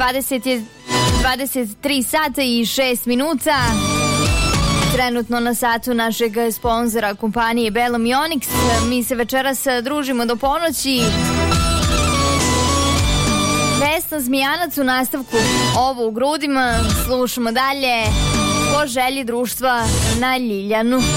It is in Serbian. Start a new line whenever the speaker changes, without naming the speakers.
23 sata i 6 minuta. Trenutno na satu našeg sponzora kompanije Belom i Onyx. Mi se večeras družimo do ponoći. Vesna Zmijanac u nastavku, ovo u grudima. Slušamo dalje po želji društva na Ljiljanu.